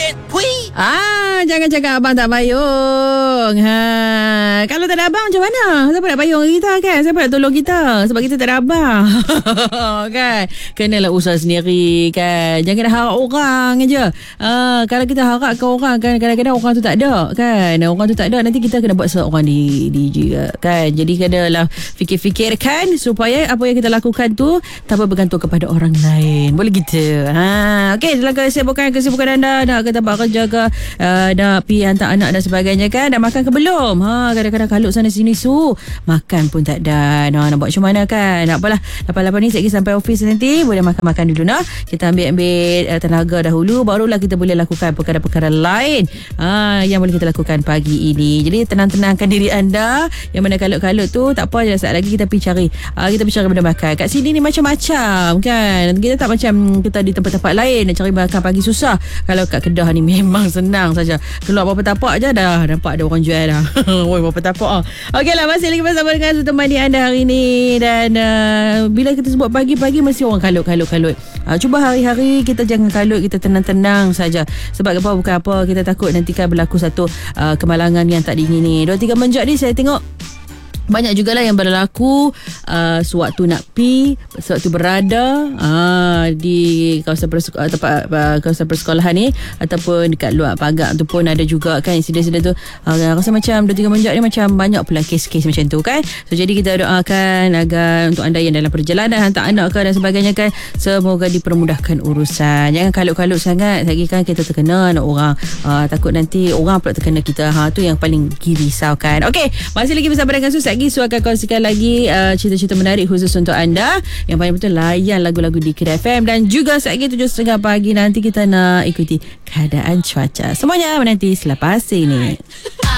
Jangan cakap abang tak payung. Kalau tak ada abang macam mana? Siapa nak payung kita kan? Siapa nak tolong kita? Sebab kita tak ada abang. Kan? Kenalah usaha sendiri kan. Jangan nak harap orang aja. Kalau kita harap ke orang kan, kadang-kadang orang tu tak ada kan. Orang tu tak ada, nanti kita kena buat seorang di kan. Jadi kenalah fikir-fikirkan supaya apa yang kita lakukan tu tanpa bergantung kepada orang lain. Boleh gitu. Okey, dalam kesibukan anda nak ke tempat kerja ke, nak pergi hantar anak dan sebagainya kan, dah makan ke belum? Kadang-kadang kalut sana sini makan pun tak ada. Nak buat macam mana kan? Tak apalah, lepas ni sekejap sampai office nanti boleh makan dulu nak. Kita ambil tenaga dahulu, barulah kita boleh lakukan perkara-perkara lain yang boleh kita lakukan pagi ini. Jadi tenang-tenangkan diri anda. Yang mana kalut-kalut tu tak apa je, saat lagi kita pergi cari benda makan. Kat sini ni macam-macam kan. Kita tak macam kita di tempat-tempat lain nak cari makan pagi susah. Kalau kat Kedah ni memang senang saja. Keluar berapa tapak je dah nampak ada orang jual dah. Oi, berapa tapak. Okeylah, masih lagi bersama dengan temani anda hari ni. Dan bila kita sebut pagi-pagi mesti orang kalut. Cuba hari-hari kita jangan kalut, kita tenang-tenang saja. Sebab apa, bukan apa, kita takut nanti kan berlaku satu kemalangan yang tak diingini. 2-3 menjak ni saya tengok banyak jugalah yang berlaku sewaktu nak pi, sewaktu berada di kawasan kawasan persekolahan ni ataupun dekat luar pagar tu pun ada juga kan insiden-insiden tu. Rasa macam 2-3 menjak ni macam banyak pula kes-kes macam tu kan. So jadi kita doakan agar untuk anda yang dalam perjalanan hantar anak ke dan sebagainya kan, semoga dipermudahkan urusan. Jangan kalut-kalut sangat, lagi kan kita terkena anak orang. Takut nanti orang pula terkena kita. Tu yang paling risaukan. Okey, masih lagi bersama dengan Sus. Su akan kongsikan lagi cerita-cerita menarik khusus untuk anda. Yang paling betul, layan lagu-lagu di Kedah FM. Dan juga saat lagi 7.30 pagi nanti kita nak ikuti keadaan cuaca. Semuanya menanti selepas ini.